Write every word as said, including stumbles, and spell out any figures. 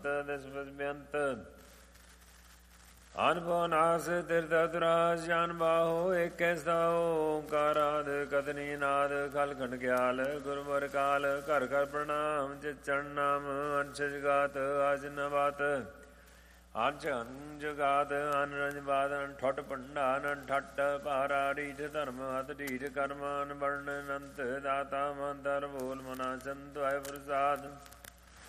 ਦਿਸਵਸ ਬੇਅੰਤ ਅਨਭਉ ਨਾਸ ਤਿਰਤ ਦੁਰਾਸ ਜਾਨ ਬਾਹੋ ਏਕੈ ਸਥਾਉ ਓੰਕਾਰਾਦ ਕਤਨੀ ਨਾਦ ਖਲ ਖੰਡ ਗਿਆਲ ਗੁਰਮੁਰ ਕਾਲ ਘਰ ਘਰ ਪ੍ਰਣਾਮ ਚਿਤ ਚਰਨ ਨਾਮ ਅੰਸ਼ ਜਗਾਤ ਆਜਨ ਬਾਤ ਅੰਸ਼ ਜਗਾਤ ਅਨਰੰਜ ਬਾਦ ਠਟ ਭੰਡਾਨ ਠੱਟ ਭਾਰਾ ਢੀਠ ਧਰਮ ਹਤ ਢੀਠ ਕਰਮਾਨ ਵਰਣ ਅਨੰਤ ਦਾਤਾ ਮੰਦਰ ਬੋਲ ਮਨਾ ਚੰਦ ਆਇ ਪ੍ਰਸਾਦ